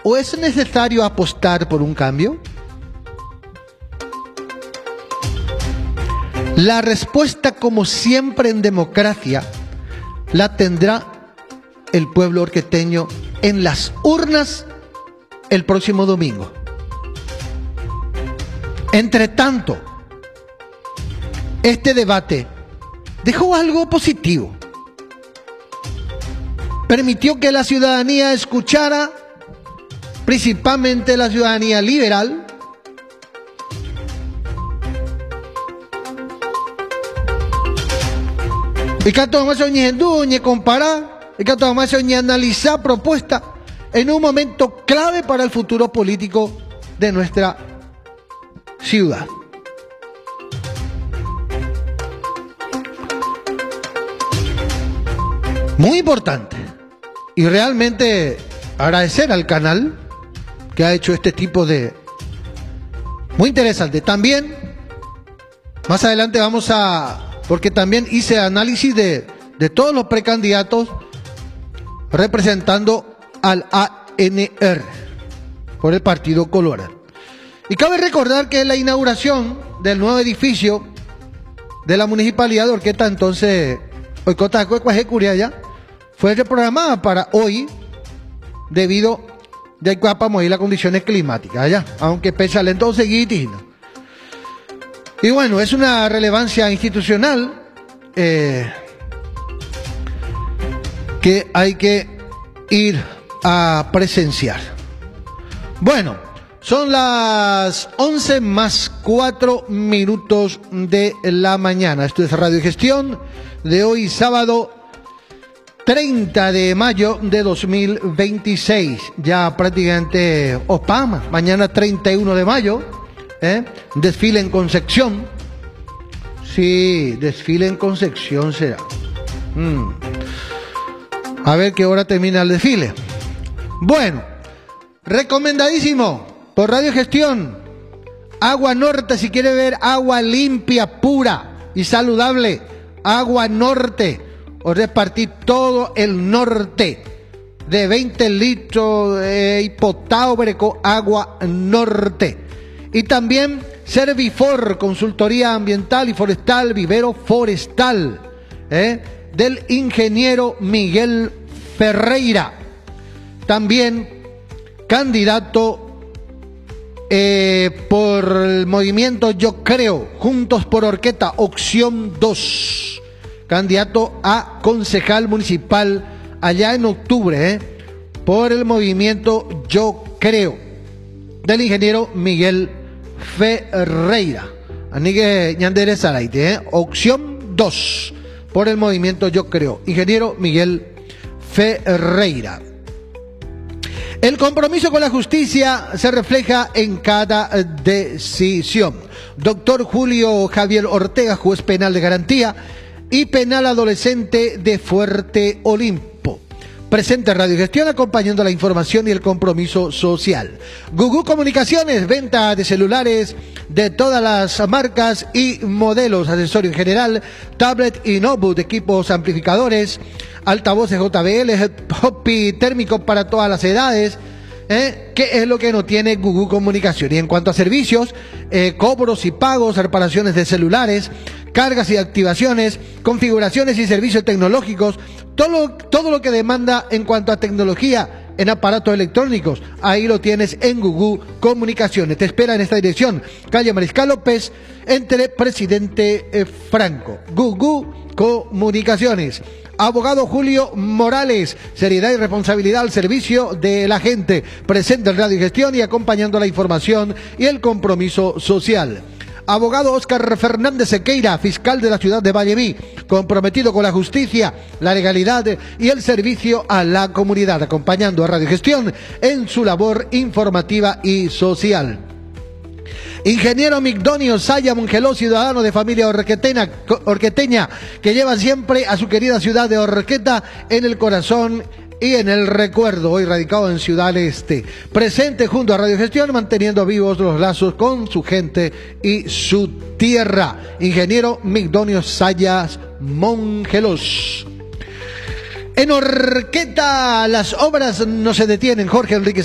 ¿O es necesario apostar por un cambio? La respuesta, como siempre en democracia, la tendrá el pueblo orqueteño en las urnas el próximo domingo. Entre tanto, este debate dejó algo positivo. Permitió que la ciudadanía escuchara, principalmente la ciudadanía liberal, y que tomamos a comparar, y que tomamos a analizar propuestas en un momento clave para el futuro político de nuestra ciudad. Muy importante. Y realmente agradecer al canal que ha hecho este tipo de... Muy interesante. También, más adelante vamos a... Porque también hice análisis de todos los precandidatos representando al ANR por el Partido Colorado. Y cabe recordar que la inauguración del nuevo edificio de la Municipalidad de Orqueta, entonces, fue reprogramada para hoy debido a las condiciones climáticas allá, aunque pese al lento seguidino. Y bueno, es una relevancia institucional que hay que ir a presenciar. Bueno, son las 11:04 de la mañana. Esto es Radio Gestión de hoy, sábado 30 de mayo de 2026. Ya prácticamente Opama, mañana 31 de mayo. Desfile en Concepción. Sí, desfile en Concepción será. A ver qué hora termina el desfile. Bueno, recomendadísimo por Radio Gestión. Agua Norte, si quiere ver agua limpia, pura y saludable. Agua Norte. Os repartí todo el norte de 20 litros hipotado breco Agua Norte. Y también Servifor, consultoría ambiental y forestal, vivero forestal, del ingeniero Miguel Ferreira. También candidato por el movimiento Yo Creo, Juntos por Orqueta, opción 2. Candidato a concejal municipal allá en octubre, por el movimiento Yo Creo, del ingeniero Miguel Ferreira. Anigue Ñandere Saraite, opción 2, por el movimiento Yo Creo, ingeniero Miguel Ferreira. El compromiso con la justicia se refleja en cada decisión. Doctor Julio Javier Ortega, juez penal de garantía y penal adolescente de Fuerte Olimpo. Presente Radio Gestión, acompañando la información y el compromiso social. Gugu Comunicaciones, venta de celulares de todas las marcas y modelos, accesorio en general, tablet y notebook, equipos amplificadores, altavoces JBL, hopi térmico para todas las edades. ¿Qué es lo que no tiene Gugu Comunicación? Y en cuanto a servicios, cobros y pagos, reparaciones de celulares, cargas y activaciones, configuraciones y servicios tecnológicos, todo lo que demanda en cuanto a tecnología en aparatos electrónicos, ahí lo tienes en Gugu Comunicaciones. Te espera en esta dirección, calle Mariscal López, entre Presidente Franco. Gugu Comunicaciones. Abogado Julio Morales, seriedad y responsabilidad al servicio de la gente, presente en Radio y Gestión y acompañando la información y el compromiso social. Abogado Óscar Fernández Sequeira, fiscal de la ciudad de Valleví, comprometido con la justicia, la legalidad y el servicio a la comunidad, acompañando a Radio Gestión en su labor informativa y social. Ingeniero Migdonio Saya Mongeló, ciudadano de familia orqueteña, que lleva siempre a su querida ciudad de Orqueta en el corazón y en el recuerdo, hoy radicado en Ciudad Este, presente junto a Radio Gestión, manteniendo vivos los lazos con su gente y su tierra. Ingeniero Migdonio Sayas Mongelos. En Orqueta las obras no se detienen. Jorge Enrique